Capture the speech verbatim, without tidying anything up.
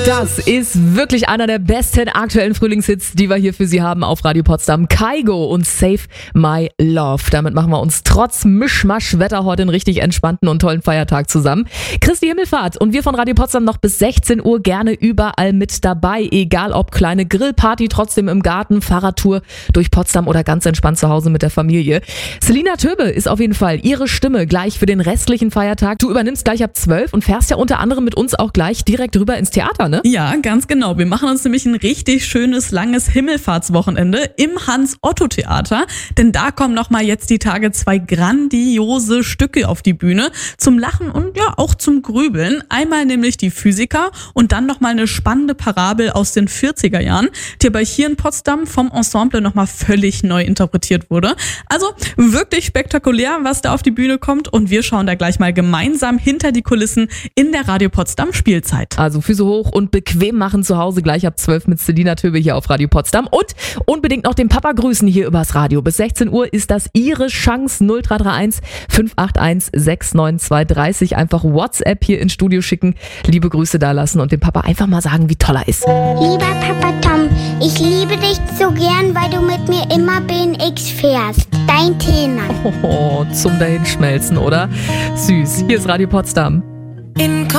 Das ist wirklich einer der besten aktuellen Frühlingshits, die wir hier für Sie haben auf Radio Potsdam. Kygo und Save My Love. Damit machen wir uns trotz Mischmasch-Wetter heute einen richtig entspannten und tollen Feiertag zusammen. Christi Himmelfahrt und wir von Radio Potsdam noch bis sechzehn Uhr gerne überall mit dabei. Egal ob kleine Grillparty trotzdem im Garten, Fahrradtour durch Potsdam oder ganz entspannt zu Hause mit der Familie. Selina Töbe ist auf jeden Fall ihre Stimme gleich für den restlichen Feiertag. Du übernimmst gleich ab zwölf und fährst ja unter anderem mit uns auch gleich direkt rüber ins Theater, ne? Ja, ganz genau. Wir machen uns nämlich ein richtig schönes, langes Himmelfahrtswochenende im Hans-Otto-Theater. Denn da kommen nochmal jetzt die Tage zwei grandiose Stücke auf die Bühne. Zum Lachen und ja auch zum Grübeln. Einmal nämlich die Physiker und dann nochmal eine spannende Parabel aus den vierziger Jahren, die aber hier in Potsdam vom Ensemble nochmal völlig neu interpretiert wurde. Also wirklich spektakulär, was da auf die Bühne kommt. Und wir schauen da gleich mal gemeinsam hinter die Kulissen in der Radio Potsdam Spielzeit. Also Füße hoch und bequem machen zu Hause gleich ab zwölf mit Selina Töbe hier auf Radio Potsdam. Und unbedingt noch den Papa grüßen hier übers Radio. Bis sechzehn Uhr ist das Ihre Chance. null drei drei eins fünf acht eins sechs neun zwei drei null. Einfach WhatsApp hier ins Studio schicken, liebe Grüße da lassen und dem Papa einfach mal sagen, wie toll er ist. Lieber Papa Tom, ich liebe dich so gern, weil du mit mir immer B M X fährst. Dein Thema. Oh, zum Dahinschmelzen, oder? Süß. Hier ist Radio Potsdam. In